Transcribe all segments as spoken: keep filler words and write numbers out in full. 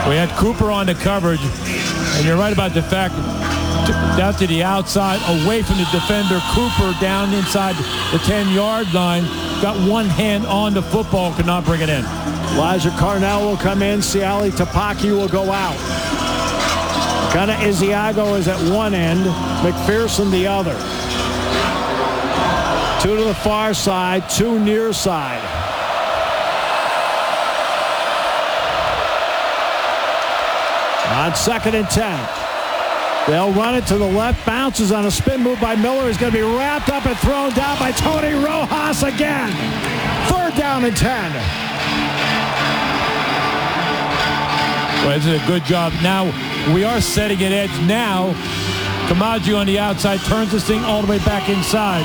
We had Cooper on the coverage, and you're right about the fact down to the outside, away from the defender. Cooper down inside the ten-yard line. Got one hand on the football, could not bring it in. Elijah Carnell will come in. Siali Tapaki will go out. Gunnar Isiago is at one end. McPherson the other. Two to the far side, two near side. On second and ten. They'll run it to the left. Bounces on a spin move by Miller. He's going to be wrapped up and thrown down by Tony Rojas again. Third down and ten. Well, this is a good job. Now, we are setting an edge now. Kamaji on the outside turns this thing all the way back inside.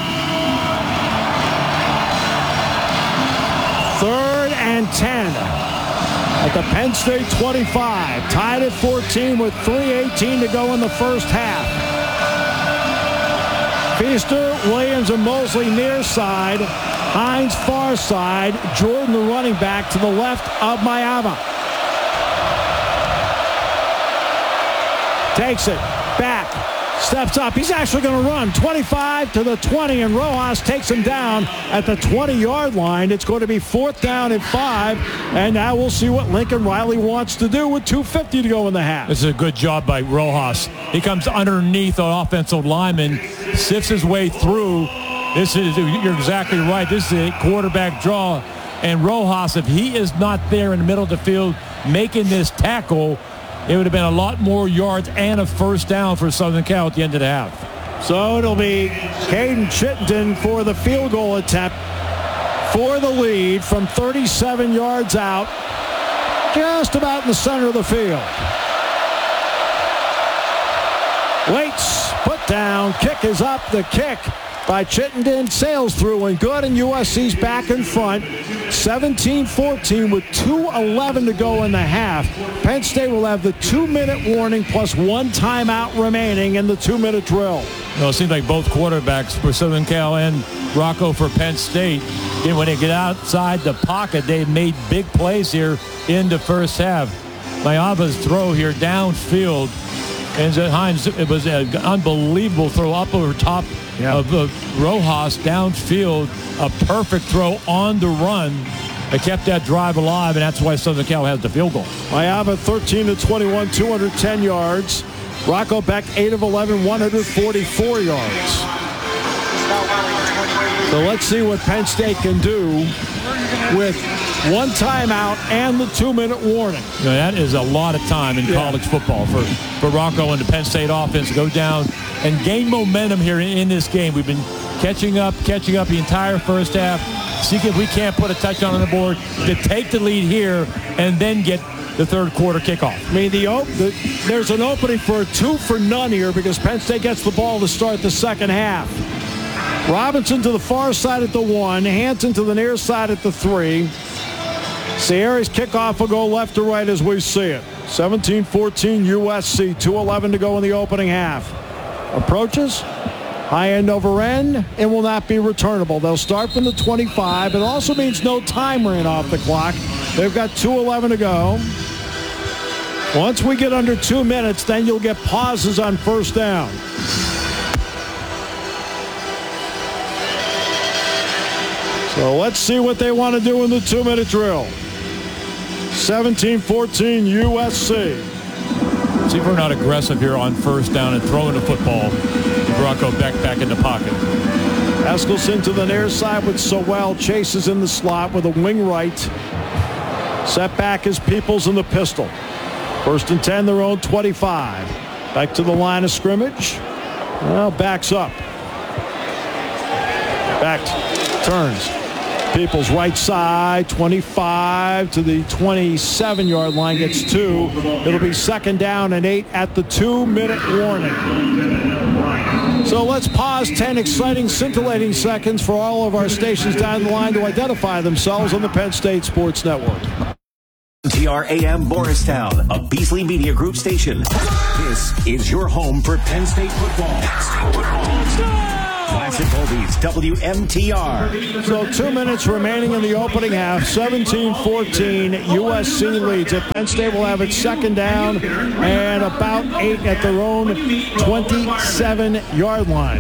Third and ten. At the Penn State twenty-five. Tied at fourteen with three eighteen to go in the first half. Feaster, Williams, and Mosley near side. Hines far side. Jordan, the running back, to the left of Mayava. Takes it. Back. Steps up. He's actually going to run. twenty-five to the twenty, and Rojas takes him down at the twenty-yard line. It's going to be fourth down and five, and now we'll see what Lincoln Riley wants to do with two fifty to go in the half. This is a good job by Rojas. He comes underneath an offensive lineman, sifts his way through. This is, you're exactly right. This is a quarterback draw, and Rojas, if he is not there in the middle of the field making this tackle, it would have been a lot more yards and a first down for Southern Cal at the end of the half. So it'll be Caden Chittenden for the field goal attempt for the lead from thirty-seven yards out, just about in the center of the field. Waits, put down, kick is up. The kick by Chittenden sails through and good, and U S C's back in front. seventeen fourteen with two eleven to go in the half. Penn State will have the two-minute warning plus one timeout remaining in the two-minute drill. Well, it seems like both quarterbacks for Southern Cal and Rocco for Penn State, and when they get outside the pocket, they made big plays here in the first half. Mayava's throw here downfield, and Hines, it was an unbelievable throw up over top yeah. of uh, Rojas downfield. A perfect throw on the run. They kept that drive alive, and that's why Southern Cal has the field goal. Mayava thirteen to twenty-one, two hundred ten yards. Rocco Beck eight of eleven, one hundred forty-four yards. So let's see what Penn State can do with one timeout and the two-minute warning. You know, that is a lot of time in yeah. college football for, for Rocco and the Penn State offense to go down and gain momentum here in, in this game. We've been catching up, catching up the entire first half. See if we can't put a touchdown on the board to take the lead here and then get the third quarter kickoff. I mean, the, the there's an opening for a two for none here because Penn State gets the ball to start the second half. Robinson to the far side at the one. Hanson to the near side at the three. Sierra's kickoff will go left to right as we see it. seventeen fourteen U S C. two eleven to go in the opening half. Approaches. High end over end, and will not be returnable. They'll start from the twenty-five. It also means no time ran off the clock. They've got two eleven to go. Once we get under two minutes, then you'll get pauses on first down. So let's see what they want to do in the two-minute drill. seventeen fourteen U S C. See if we're not aggressive here on first down and throwing the football. Rocco Beck back in the pocket. Eskelson to the near side with Sowell. Chases in the slot with a wing right. Set back is Peoples in the pistol. First and ten, their own twenty-five. Back to the line of scrimmage. Well, backs up. Back, turns. Peoples right side, twenty-five to the twenty-seven-yard line, gets two. It'll be second down and eight at the two-minute warning. So let's pause ten exciting, scintillating seconds for all of our stations down the line to identify themselves on the Penn State Sports Network. T R A M Morristown, a Beasley Media Group station. This is your home for Penn State football. Penn State football. Classic Oldies, W M T R. So two minutes remaining in the opening half. seventeen fourteen, U S C leads it. Penn State will have its second down and about eight at their own twenty-seven-yard line.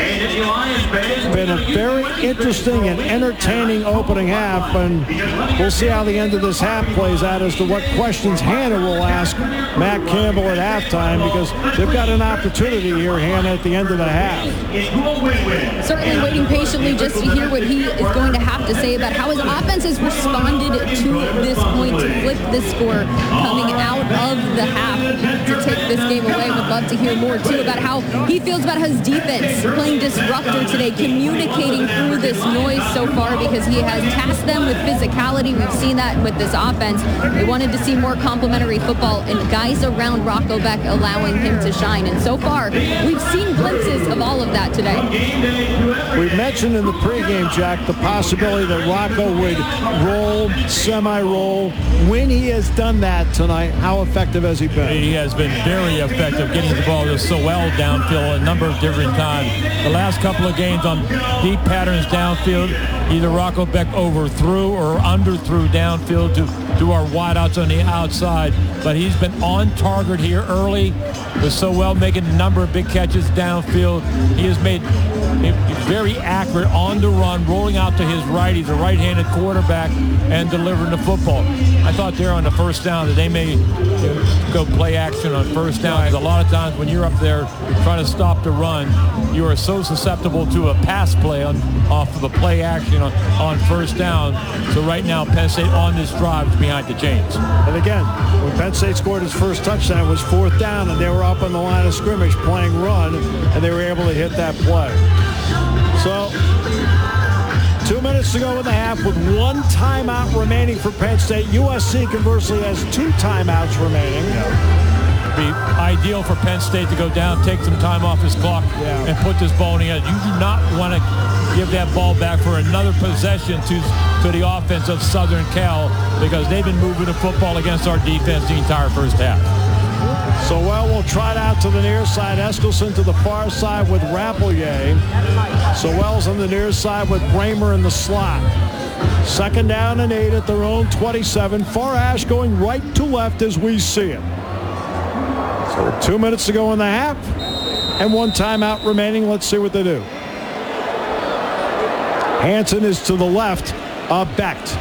It's been a very interesting and entertaining opening half, and we'll see how the end of this half plays out as to what questions Hannah will ask Matt Campbell at halftime, because they've got an opportunity here, Hannah, at the end of the half. Certainly waiting patiently just to hear what he is going to have to say about how his offense has responded to this point to flip this score coming out of the half to take this game away. Would love to hear more, too, about how he feels about his defense playing disruptor today, communicating through this noise so far, because he has tasked them with physicality. We've seen that with this offense. They wanted to see more complementary football and guys around Rocco Becht allowing him to shine. And so far, we've seen glimpses of all of that today. We mentioned in the pregame, Jack, the possibility that Rocco would roll, semi-roll. When he has done that tonight, how effective has he been? He has been very effective getting the ball to Sowell downfield a number of different times. The last couple of games on deep patterns downfield, either Rocco Becht overthrew or underthrew downfield to, to our wideouts on the outside. But he's been on target here early with Sowell making a number of big catches downfield. He has made very accurate on the run, rolling out to his right. He's a right-handed quarterback and delivering the football. I thought there on the first down that they may you know, go play action on first down, because a lot of times when you're up there trying to stop the run, you are so susceptible to a pass play on off of a play action on, on first down. So right now, Penn State on this drive is behind the chains. And again, when Penn State scored his first touchdown, it was fourth down, and they were up on the line of scrimmage playing run, and they were able to hit that play. So, two minutes to go in the half with one timeout remaining for Penn State. U S C, conversely, has two timeouts remaining. It'd be ideal for Penn State to go down, take some time off his clock, yeah. and put this ball in. You do not want to give that ball back for another possession to, to the offense of Southern Cal, because they've been moving the football against our defense the entire first half. Sowell will trot out to the near side. Eskelson to the far side with Rappleyea. Sowell's on the near side with Bramer in the slot. Second down and eight at their own twenty-seven. Farash going right to left as we see it. So two minutes to go in the half and one timeout remaining. Let's see what they do. Hanson is to the left of Becht.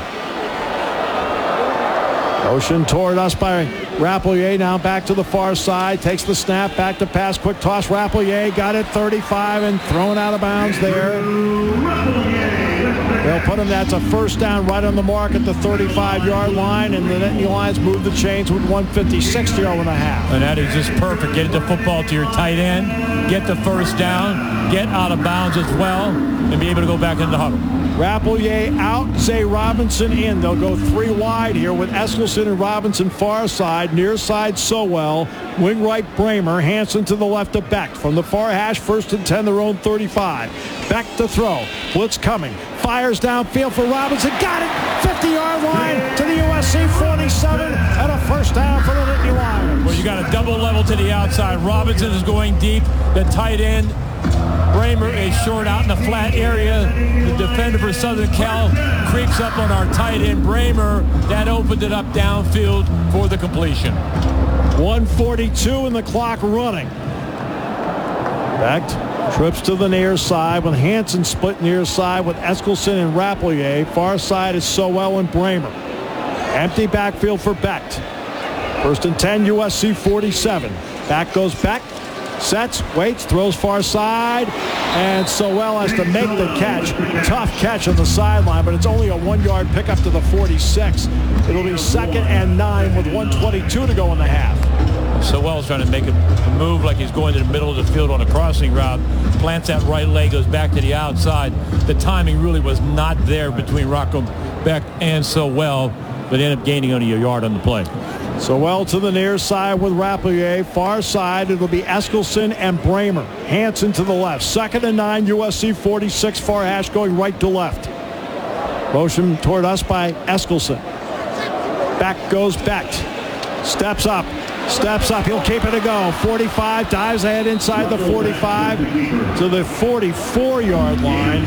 Motion toward us by Rappleyea, now back to the far side, takes the snap, back to pass, quick toss. Rappleyea got it thirty-five and thrown out of bounds there. They'll put him, that's a first down right on the mark at the thirty-five-yard line, and the Nittany Lions move the chains with one fifty-six to go and a half. And that is just perfect. Get the football to your tight end, get the first down, get out of bounds as well, and be able to go back in the huddle. Rappleyea out, Zay Robinson in. They'll go three wide here with Eskelson and Robinson far side, near side Sowell, wing right Bramer, Hanson to the left of Becht. From the far hash, first and ten, their own thirty-five. Becht to throw, blitz coming, fires downfield for Robinson, got it, fifty-yard line to the U S C forty-seven, and a first down for the Nittany Lions. Well, you got a double level to the outside. Robinson is going deep, the tight end. Bramer is short out in the flat area. The defender for Southern Cal creeps up on our tight end, Bramer. That opened it up downfield for the completion. one forty-two and the clock running. Becht trips to the near side with Hanson split near side with Eskelson and Rappleyea. Far side is Sowell and Bramer. Empty backfield for Becht. First and ten, U S C forty-seven. Back goes Becht. Sets, waits, throws far side, and Sowell has to make the catch. Tough catch on the sideline, but it's only a one-yard pickup to the forty-six. It'll be second and nine with one twenty-two to go in the half. Sowell's trying to make a move like he's going to the middle of the field on a crossing route. Plants that right leg, goes back to the outside. The timing really was not there between Rocco Becht and Sowell, but ended up gaining only a yard on the play. Sowell to the near side with Rappleyea. Far side, it'll be Eskelson and Bramer. Hanson to the left. Second and nine, U S C forty-six. Far hash going right to left. Motion toward us by Eskelson. Back goes Becht. Steps up. Steps up. He'll keep it to go. forty-five. Dives ahead inside the forty-five to the forty-four-yard line.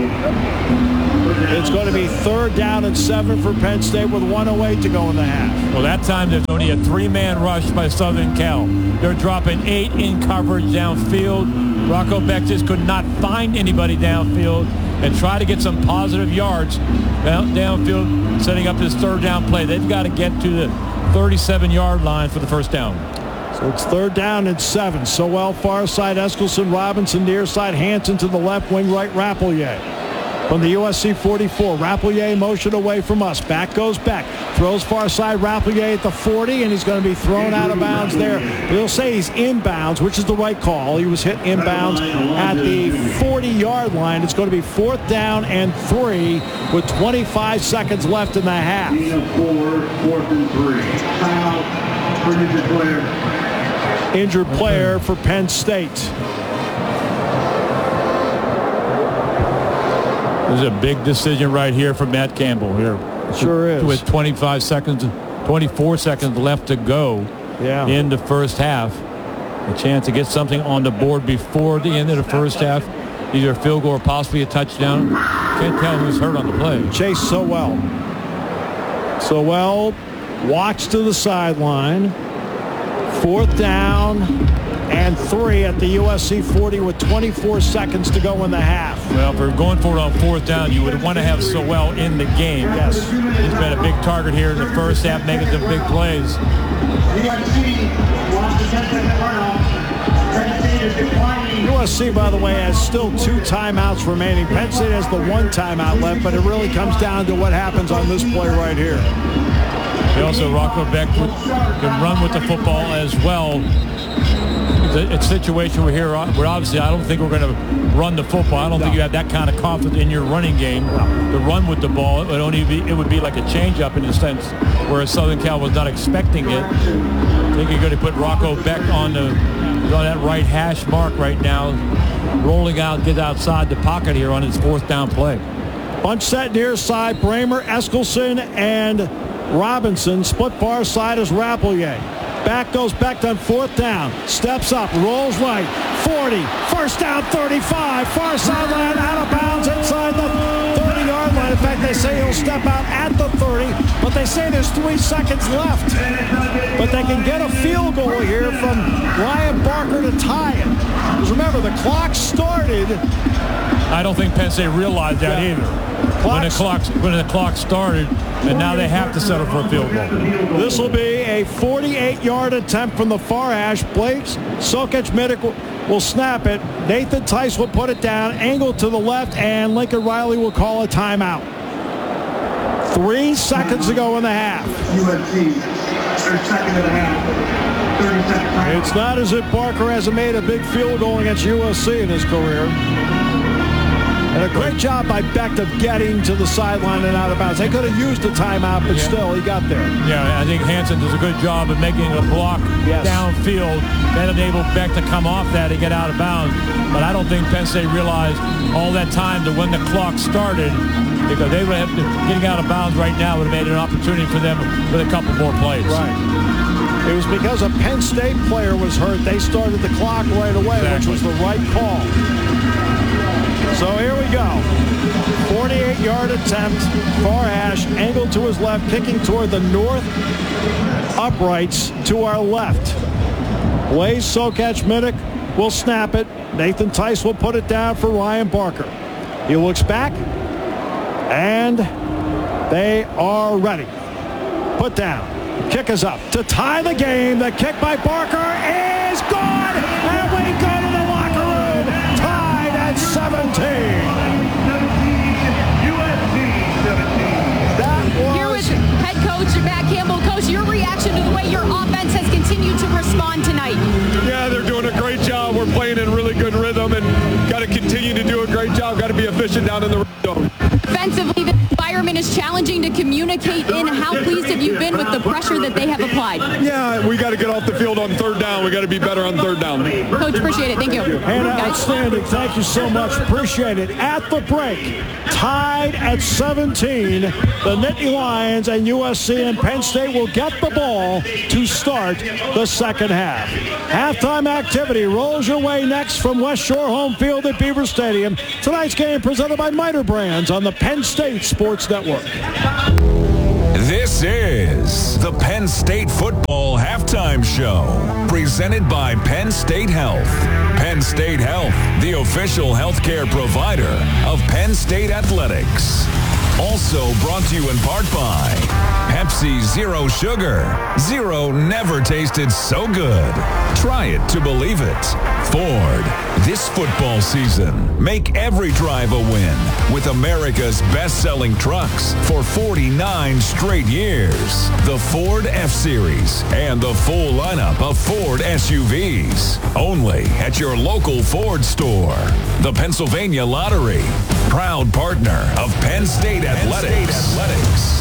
It's going to be third down and seven for Penn State with one oh eight to go in the half. Well, that time there's only a three-man rush by Southern Cal. They're dropping eight in coverage downfield. Rocco Beck just could not find anybody downfield and try to get some positive yards down, downfield, setting up his third down play. They've got to get to the thirty-seven-yard line for the first down. So it's third down and seven. Sowell far side, Eskelson, Robinson near side, Hanson to the left wing, right Rappleyea. From the U S C forty-four, Rappleyea motion away from us. Back goes Beck. Throws far side, Rappleyea at the forty, and he's going to be thrown out of bounds there. They'll say he's inbounds, which is the right call. He was hit inbounds at the forty-yard line. It's going to be fourth down and three with twenty-five seconds left in the half. Fourth and three. Timeout for injured player. Injured player for Penn State. This is a big decision right here for Matt Campbell here. Sure is. With twenty-five seconds, twenty-four seconds left to go yeah. in the first half. A chance to get something on the board before the end of the first half. Either a field goal or possibly a touchdown. Can't tell who's hurt on the play. Chase Sowell. Sowell walks to the sideline. Fourth down and three at the U S C forty with twenty-four seconds to go in the half. Well, if we're going for it on fourth down, you would want to have Sowell in the game. Yes. He's been a big target here in the first half, making some big plays. U S C, by the way, has still two timeouts remaining. Penn State has the one timeout left, but it really comes down to what happens on this play right here. They also, Rocco Beck can run with the football as well. It's a situation we're here where obviously I don't think we're going to run the football. I don't no. think you have that kind of confidence in your running game no. to run with the ball. It would only be it would be like a change-up in a sense, whereas Southern Cal was not expecting it. I think you're going to put Rocco Beck on the on that right hash mark right now, rolling out, get outside the pocket here on his fourth down play. Bunch set near side, Bramer, Eskelson, and Robinson. Split far side is Rappleyea. Back goes Beck on fourth down. Steps up, rolls right. forty. First down, thirty-five. Far sideline, out of bounds inside the thirty-yard line. In fact, they say he'll step out at the thirty, but they say there's three seconds left. But they can get a field goal here from Ryan Barker to tie it. Because remember, the clock started. I don't think Penn State realized that yeah. either. When the, clock, when the clock started, and now they have to settle for a field goal. This will be a forty-eight-yard attempt from the far hash. Blake Sokic-Mitic will, will snap it. Nathan Tice will put it down, angle to the left, and Lincoln Riley will call a timeout. Three seconds to go in the half. U S C, third second and a half. thirty seconds. It's not as if Barker hasn't made a big field goal against U S C in his career. And a great job by Beck of getting to the sideline and out of bounds. They could have used a timeout, but yeah. still, he got there. Yeah, I think Hanson does a good job of making a block yes. downfield. That enabled Beck to come off that and get out of bounds. But I don't think Penn State realized all that time to when the clock started, because they would have to, getting out of bounds right now would have made an opportunity for them with a couple more plays. Right. It was because a Penn State player was hurt. They started the clock right away, exactly. which was the right call. So here we go. forty-eight-yard attempt. Far hash, angled to his left, kicking toward the north uprights to our left. Blaise Sokic-Mitic will snap it. Nathan Tice will put it down for Ryan Barker. He looks back, and they are ready. Put down. Kick is up to tie the game. The kick by Barker is good, and we go to the locker room. Tied at seventeen. Here with head coach Matt Campbell. Coach, your reaction to the way your offense has continued to respond tonight? Yeah, they're doing a great job. We're playing in really good rhythm and got to continue to do a great job. Got to be efficient down in the red zone. Offensively, the fire environment is challenging to communicate in. How pleased have you been with the pressure that they have applied? Yeah, we got to get off the field on third down. We got to be better on third down. Coach, appreciate it. Thank you. And outstanding. Thank you so much. Appreciate it. At the break, tied at seventeen, the Nittany Lions and U S C and Penn State will get the ball to start the second half. Halftime activity rolls your way next from West Shore Home Field at Beaver Stadium. Tonight's game presented by Miter Brands on the Penn State Sports Network. This is the Penn State Football Halftime Show, presented by Penn State Health. Penn State Health, the official healthcare provider of Penn State Athletics. Also brought to you in part by Pepsi Zero Sugar. Zero never tasted so good. Try it to believe it. Ford, this football season, make every drive a win with America's best-selling trucks for forty-nine straight years. The Ford F-Series and the full lineup of Ford S U Vs. Only at your local Ford store. The Pennsylvania Lottery, proud partner of Penn State Athletics. Athletics.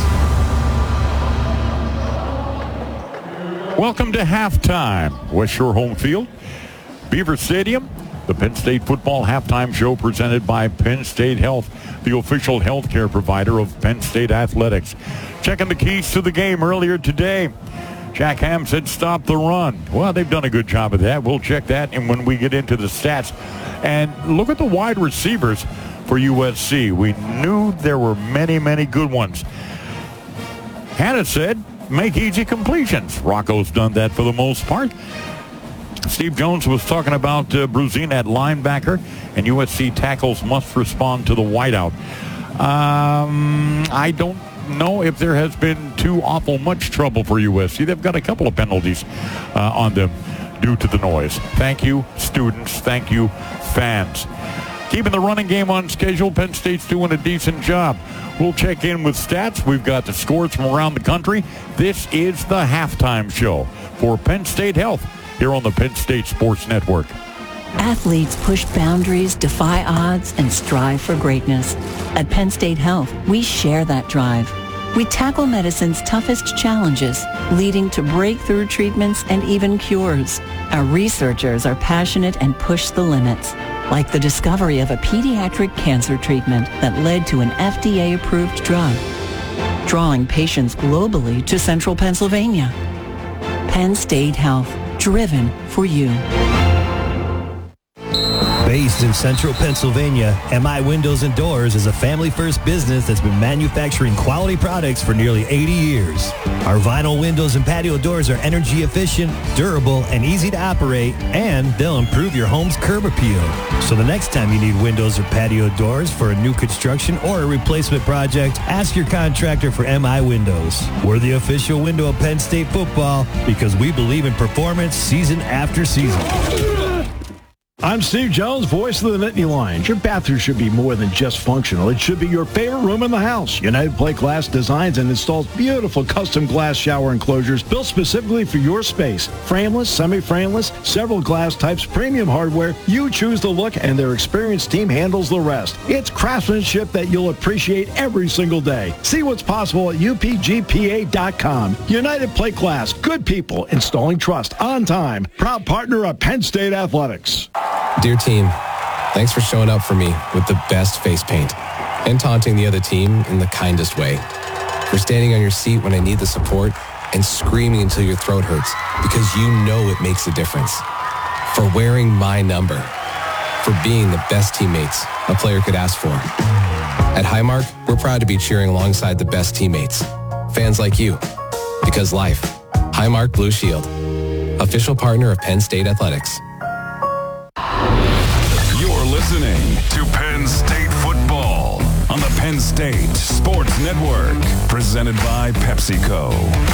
Welcome to halftime. West Shore Home Field, Beaver Stadium. The Penn State Football Halftime Show presented by Penn State Health, the official healthcare provider of Penn State Athletics. Checking the keys to the game earlier today. Jack Ham said stop the run. Well, they've done a good job of that. We'll check that and when we get into the stats. And look at the wide receivers for U S C. We knew there were many, many good ones. Hannah said make easy completions. Rocco's done that for the most part. Steve Jones was talking about uh, Bruzina at linebacker, and U S C tackles must respond to the wideout. Um, I don't know if there has been too awful much trouble for U S C. They've got a couple of penalties uh, on them due to the noise. Thank you, students. Thank you, fans. Keeping the running game on schedule. Penn State's doing a decent job. We'll check in with stats. We've got the scores from around the country. This is the halftime show for Penn State Health here on the Penn State Sports Network. Athletes push boundaries, defy odds, and strive for greatness. At Penn State Health, we share that drive. We tackle medicine's toughest challenges, leading to breakthrough treatments and even cures. Our researchers are passionate and push the limits, like the discovery of a pediatric cancer treatment that led to an F D A-approved drug, drawing patients globally to central Pennsylvania. Penn State Health, driven for you. Based in central Pennsylvania, M I Windows and Doors is a family-first business that's been manufacturing quality products for nearly eighty years. Our vinyl windows and patio doors are energy efficient, durable, and easy to operate, and they'll improve your home's curb appeal. So the next time you need windows or patio doors for a new construction or a replacement project, ask your contractor for M I Windows. We're the official window of Penn State football because we believe in performance season after season. I'm Steve Jones, voice of the Nittany Lions. Your bathroom should be more than just functional. It should be your favorite room in the house. United Plate Glass designs and installs beautiful custom glass shower enclosures built specifically for your space. Frameless, semi-frameless, several glass types, premium hardware. You choose the look and their experienced team handles the rest. It's craftsmanship that you'll appreciate every single day. See what's possible at U P G P A dot com. United Plate Glass, good people, installing trust on time. Proud partner of Penn State Athletics. Dear team, thanks for showing up for me with the best face paint and taunting the other team in the kindest way. For standing on your seat when I need the support and screaming until your throat hurts because you know it makes a difference. For wearing my number. For being the best teammates a player could ask for. At Highmark, we're proud to be cheering alongside the best teammates. Fans like you. Because life. Highmark Blue Shield. Official partner of Penn State Athletics. Listening to Penn State football on the Penn State Sports Network, presented by PepsiCo.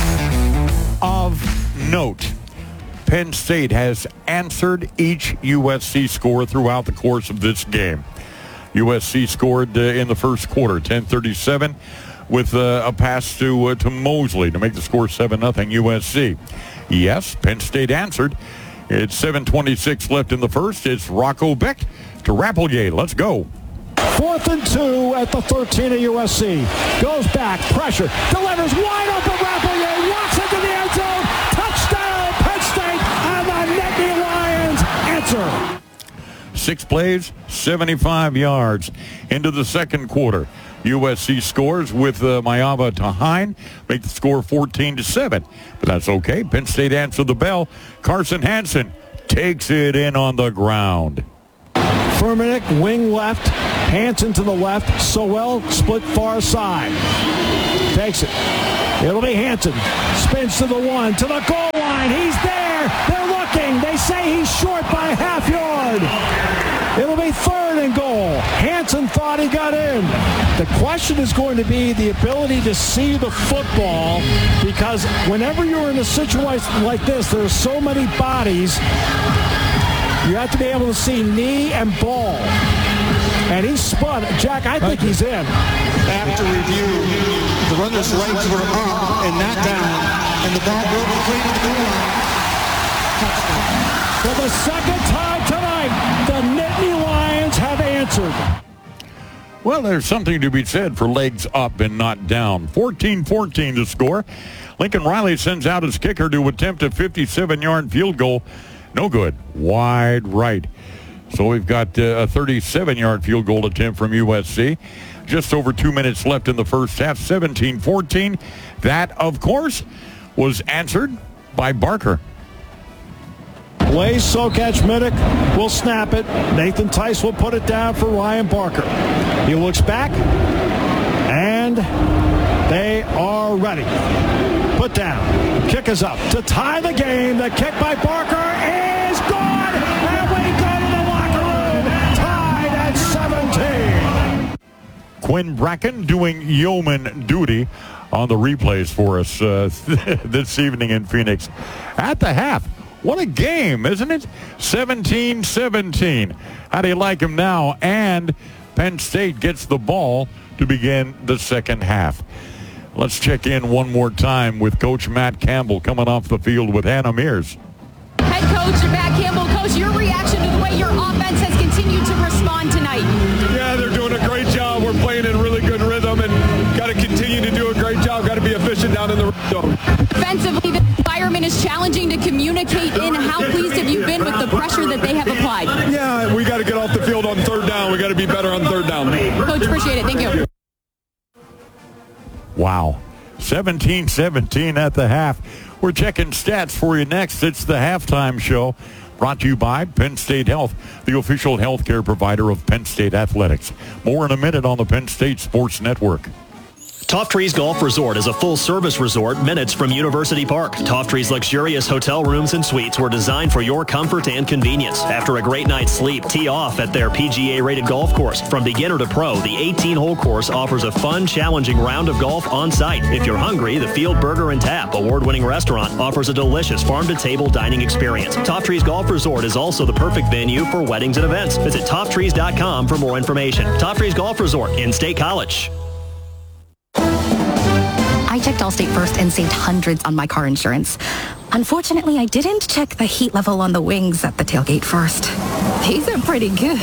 Of note, Penn State has answered each U S C score throughout the course of this game. U S C scored uh, in the first quarter, ten thirty-seven, with uh, a pass to uh, to Mosley to make the score seven nothing U S C. Yes, Penn State answered. It's seven twenty-six left in the first. It's Rocco Beck to Rapplegate. Let's go. Fourth and two at the thirteen of U S C. Goes back, pressure, delivers wide open Rappleyea, walks into the end zone. Touchdown, Penn State, and the Nittany Lions answer. Six plays, seventy-five yards into the second quarter. U S C scores with uh, Mayava to Hine, make the score fourteen to seven. But that's okay. Penn State answered the bell. Carson Hansen takes it in on the ground. Furmanek, wing left, Hansen to the left, Sowell split far side. Takes it. It'll be Hansen. Spins to the one, to the goal line. He's there. They're looking. They say he's short by a half yard. It'll be third and goal. Hansen thought he got in. The question is going to be the ability to see the football, because whenever you're in a situation like this, there's so many bodies. You have to be able to see knee and ball. And he spun. Jack, I think he's in. After review, the runner's legs were up and not down, and the ball broke clean to the goal line. For the second time tonight, the Nittany Lions have answered. Well, there's something to be said for legs up and not down. fourteen fourteen to score. Lincoln Riley sends out his kicker to attempt a fifty-seven-yard field goal. No good. Wide right. So we've got uh, a thirty-seven-yard field goal attempt from U S C. Just over two minutes left in the first half, seventeen fourteen. That, of course, was answered by Barker. Blaise Sokach-Minik will snap it. Nathan Tice will put it down for Ryan Barker. He looks back, and they are ready. Put down. Kick is up to tie the game. The kick by Barker is gone, and we go to the locker room, tied at seventeen. Quinn Bracken doing yeoman duty on the replays for us uh, this evening in Phoenix. At the half, what a game, isn't it? seventeen seventeen. How do you like him now? And Penn State gets the ball to begin the second half. Let's check in one more time with Coach Matt Campbell coming off the field with Hannah Mears. Head coach Matt Campbell, Coach, your reaction to the way your offense has continued to respond tonight? Yeah, they're doing a great job. We're playing in really good rhythm and got to continue to do a great job. Got to be efficient down in the red zone. Defensively, the environment is challenging to communicate in. How pleased have you been with the pressure that they have applied? Yeah, we got to get off the field on third down. We got to be better on third down. Coach, appreciate it. Thank you. Wow. seventeen seventeen at the half. We're checking stats for you next. It's the halftime show brought to you by Penn State Health, the official healthcare provider of Penn State Athletics. More in a minute on the Penn State Sports Network. Toft-Trees Golf Resort is a full-service resort minutes from University Park. Toft-Trees' luxurious hotel rooms and suites were designed for your comfort and convenience. After a great night's sleep, tee off at their P G A-rated golf course. From beginner to pro, the eighteen-hole course offers a fun, challenging round of golf on site. If you're hungry, the Field Burger and Tap award-winning restaurant offers a delicious farm-to-table dining experience. Toft-Trees Golf Resort is also the perfect venue for weddings and events. Visit toft trees dot com for more information. Toft-Trees Golf Resort in State College. I checked Allstate first and saved hundreds on my car insurance. Unfortunately, I didn't check the heat level on the wings at the tailgate first. These are pretty good.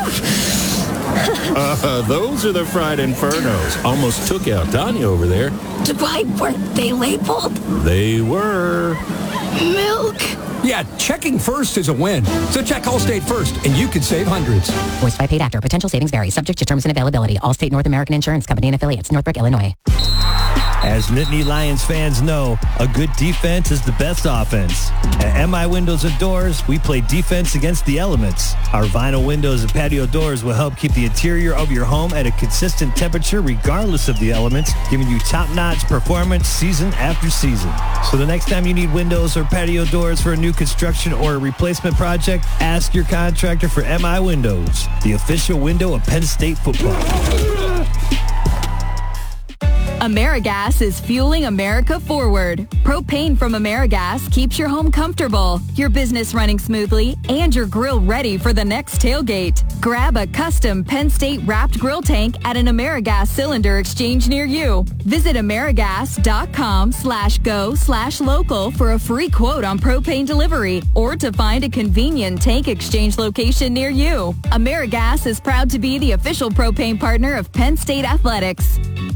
uh, those are the fried infernos. Almost took out Tanya over there. Why weren't they labeled? They were. Milk. Yeah, checking first is a win. So check Allstate first, and you could save hundreds. Voiced by paid actor. Potential savings vary. Subject to terms and availability. Allstate North American Insurance Company and affiliates. Northbrook, Illinois. As Nittany Lions fans know, a good defense is the best offense. At M I Windows and Doors, we play defense against the elements. Our vinyl windows and patio doors will help keep the interior of your home at a consistent temperature regardless of the elements, giving you top-notch performance season after season. So the next time you need windows or patio doors for a new construction or a replacement project, ask your contractor for M I Windows, the official window of Penn State football. AmeriGas is fueling America forward. Propane from AmeriGas keeps your home comfortable, your business running smoothly, and your grill ready for the next tailgate. Grab a custom Penn State wrapped grill tank at an AmeriGas cylinder exchange near you. Visit AmeriGas.com slash go slash local for a free quote on propane delivery or to find a convenient tank exchange location near you. AmeriGas is proud to be the official propane partner of Penn State Athletics.